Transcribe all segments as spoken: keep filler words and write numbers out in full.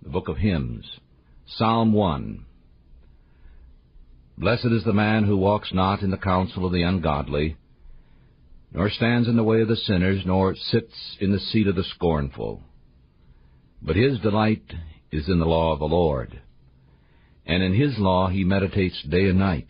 The Book of Hymns, Psalm one. Blessed is the man who walks not in the counsel of the ungodly, nor stands in the way of the sinners, nor sits in the seat of the scornful. But his delight is in the law of the Lord, and in his law he meditates day and night.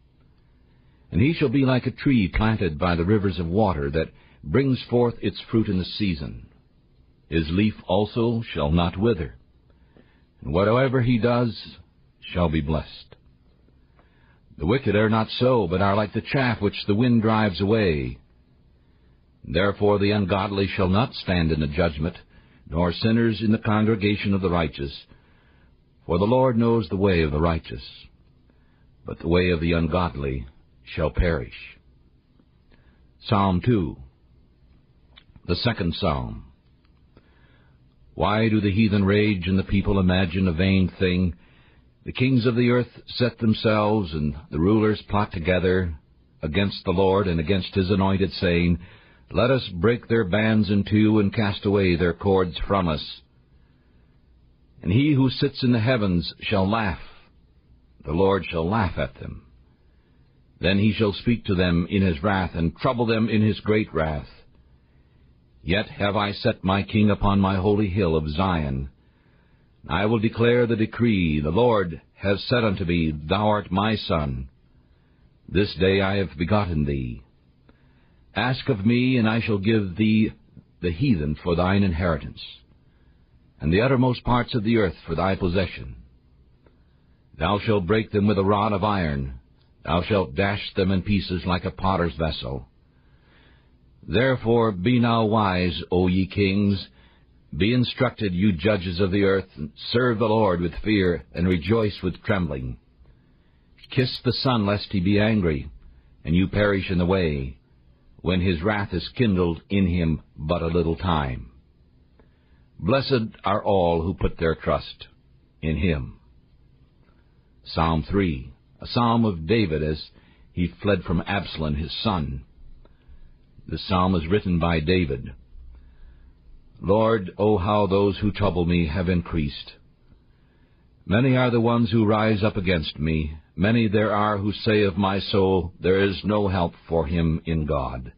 And he shall be like a tree planted by the rivers of water, that brings forth its fruit in the season. His leaf also shall not wither, and whatever he does shall be blessed. The wicked are not so, but are like the chaff which the wind drives away. Therefore the ungodly shall not stand in the judgment, nor sinners in the congregation of the righteous. For the Lord knows the way of the righteous, but the way of the ungodly shall perish. Psalm two, the second psalm. Why do the heathen rage, and the people imagine a vain thing? The kings of the earth set themselves, and the rulers plot together against the Lord and against his anointed, saying, Let us break their bands in two, and cast away their cords from us. And he who sits in the heavens shall laugh. The Lord shall laugh at them. Then he shall speak to them in his wrath, and trouble them in his great wrath. Yet have I set my king upon my holy hill of Zion. I will declare the decree. The Lord has said unto me, Thou art my son. This day I have begotten thee. Ask of me, and I shall give thee the heathen for thine inheritance, and the uttermost parts of the earth for thy possession. Thou shalt break them with a rod of iron. Thou shalt dash them in pieces like a potter's vessel. Therefore be now wise, O ye kings. Be instructed, you judges of the earth. Serve the Lord with fear, and rejoice with trembling. Kiss the Son, lest he be angry, and you perish in the way, when his wrath is kindled in him but a little time. Blessed are all who put their trust in him. Psalm three, a psalm of David as he fled from Absalom his son. This psalm is written by David. Lord, O how those who trouble me have increased. Many are the ones who rise up against me. Many there are who say of my soul, There is no help for him in God.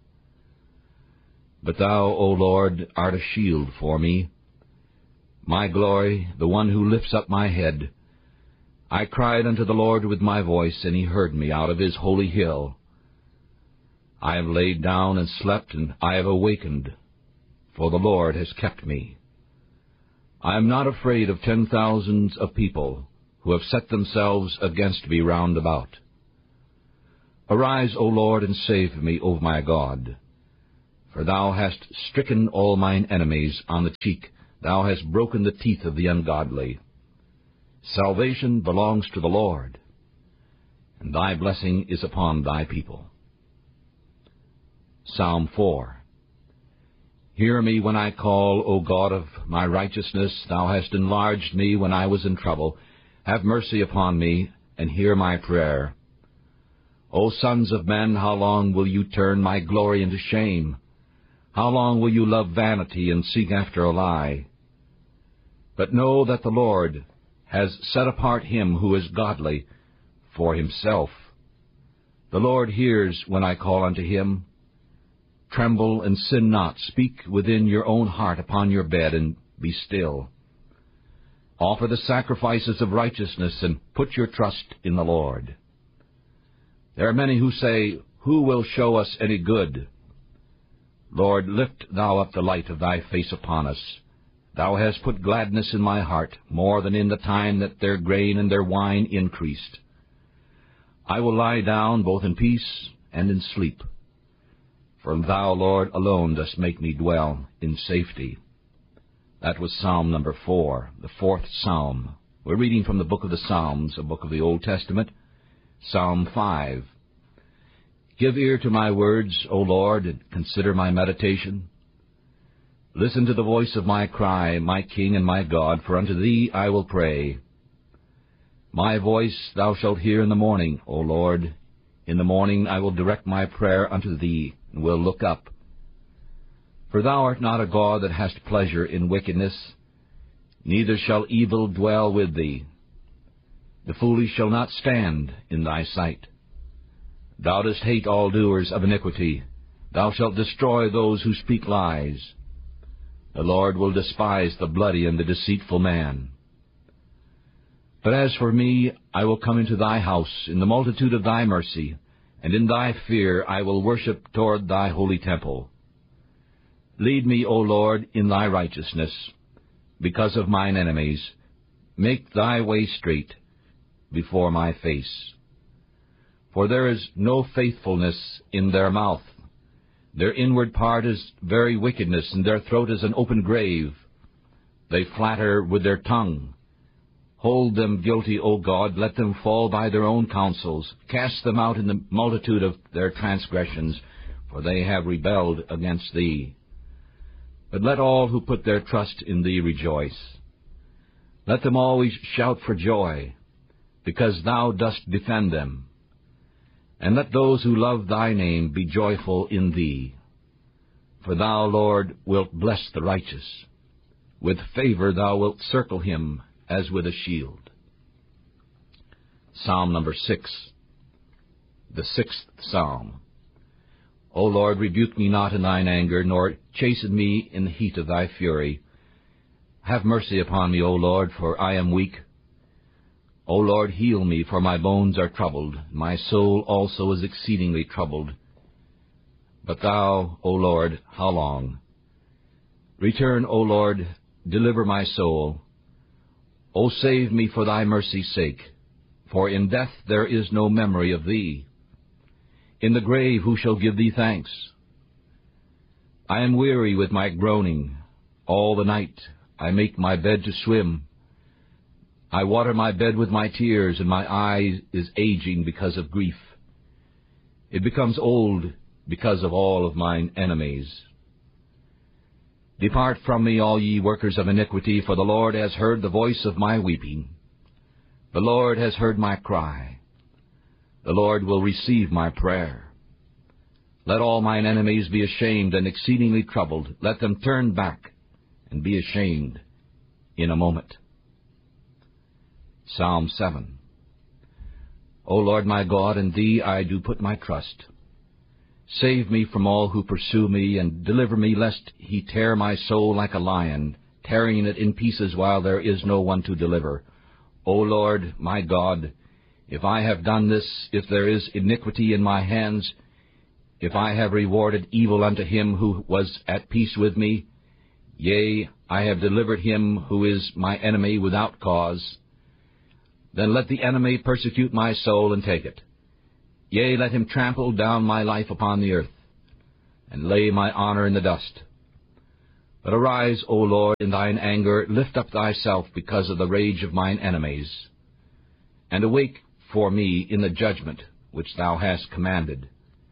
But thou, O Lord, art a shield for me, my glory, the one who lifts up my head. I cried unto the Lord with my voice, and he heard me out of his holy hill. I have laid down and slept, and I have awakened, for the Lord has kept me. I am not afraid of ten thousands of people who have set themselves against me round about. Arise, O Lord, and save me, O my God. For thou hast stricken all mine enemies on the cheek. Thou hast broken the teeth of the ungodly. Salvation belongs to the Lord, and thy blessing is upon thy people. Psalm four. Hear me when I call, O God of my righteousness. Thou hast enlarged me when I was in trouble. Have mercy upon me, and hear my prayer. O sons of men, how long will you turn my glory into shame? How long will you love vanity and seek after a lie? But know that the Lord has set apart him who is godly for himself. The Lord hears when I call unto him. Tremble and sin not. Speak within your own heart upon your bed, and be still. Offer the sacrifices of righteousness, and put your trust in the Lord. There are many who say, Who will show us any good? Lord, lift thou up the light of thy face upon us. Thou hast put gladness in my heart, more than in the time that their grain and their wine increased. I will lie down both in peace and in sleep. For thou, Lord, alone dost make me dwell in safety. That was Psalm number four, the fourth psalm. We're reading from the book of the Psalms, a book of the Old Testament, Psalm five. Give ear to my words, O Lord, and consider my meditation. Listen to the voice of my cry, my King and my God, for unto thee I will pray. My voice thou shalt hear in the morning, O Lord. In the morning I will direct my prayer unto thee, and will look up. For thou art not a God that hast pleasure in wickedness. neither shall evil dwell with thee. The foolish shall not stand in thy sight. Thou dost hate all doers of iniquity. Thou shalt destroy those who speak lies. The Lord will despise the bloody and the deceitful man. But as for me, I will come into thy house in the multitude of thy mercy, and in thy fear I will worship toward thy holy temple. Lead me, O Lord, in thy righteousness, because of mine enemies. Make thy way straight before my face. For there is no faithfulness in their mouth. Their inward part is very wickedness, and their throat is an open grave. They flatter with their tongue. Hold them guilty, O God, let them fall by their own counsels. Cast them out in the multitude of their transgressions, for they have rebelled against thee. But let all who put their trust in thee rejoice. Let them always shout for joy, because thou dost defend them. And let those who love thy name be joyful in thee. For thou, Lord, wilt bless the righteous. With favor thou wilt circle him as with a shield. Psalm number six, the sixth Psalm. O Lord, rebuke me not in thine anger, nor chasten me in the heat of thy fury. Have mercy upon me, O Lord, for I am weak. O Lord, heal me, for my bones are troubled. My soul also is exceedingly troubled. But thou, O Lord, how long? Return, O Lord, deliver my soul. O save me for thy mercy's sake, for in death there is no memory of thee. In the grave who shall give thee thanks? I am weary with my groaning. All the night I make my bed to swim. I water my bed with my tears, and my eye is aging because of grief. It becomes old because of all of mine enemies. Depart from me, all ye workers of iniquity, for the Lord has heard the voice of my weeping. The Lord has heard my cry. The Lord will receive my prayer. Let all mine enemies be ashamed and exceedingly troubled. Let them turn back and be ashamed in a moment. Psalm seven. O Lord my God, in thee I do put my trust. Save me from all who pursue me, and deliver me, lest he tear my soul like a lion, tearing it in pieces while there is no one to deliver. O Lord my God, if I have done this, if there is iniquity in my hands, if I have rewarded evil unto him who was at peace with me, yea, I have delivered him who is my enemy without cause, then let the enemy persecute my soul and take it. Yea, let him trample down my life upon the earth, and lay my honor in the dust. But arise, O Lord, in thine anger, lift up thyself because of the rage of mine enemies, and awake for me in the judgment which thou hast commanded.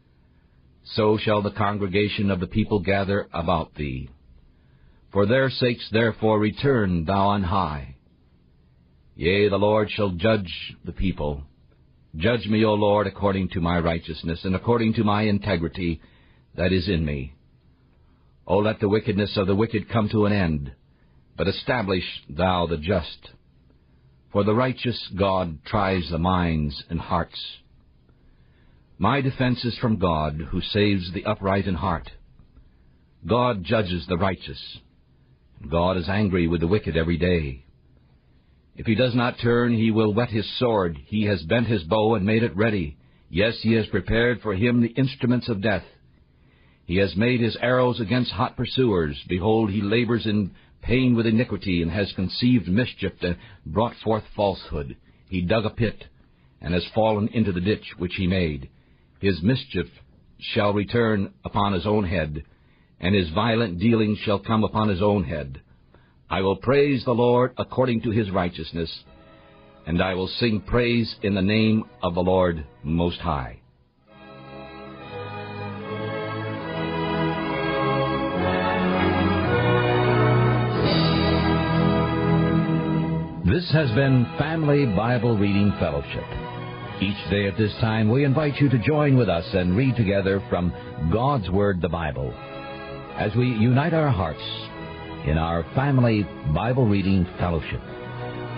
So shall the congregation of the people gather about thee. For their sakes therefore return thou on high. Yea, the Lord shall judge the people. Judge me, O Lord, according to my righteousness, and according to my integrity that is in me. O let the wickedness of the wicked come to an end, but establish thou the just. For the righteous God tries the minds and hearts. My defense is from God, who saves the upright in heart. God judges the righteous. God is angry with the wicked every day. If he does not turn, he will whet his sword. He has bent his bow and made it ready. Yes, he has prepared for him the instruments of death. He has made his arrows against hot pursuers. Behold, he labors in pain with iniquity, and has conceived mischief, and brought forth falsehood. He dug a pit, and has fallen into the ditch which he made. His mischief shall return upon his own head, and his violent dealings shall come upon his own head. I will praise the Lord according to his righteousness, and I will sing praise in the name of the Lord Most High. This has been Family Bible Reading Fellowship. Each day at this time, we invite you to join with us and read together from God's Word, the Bible. As we unite our hearts in our family Bible reading fellowship.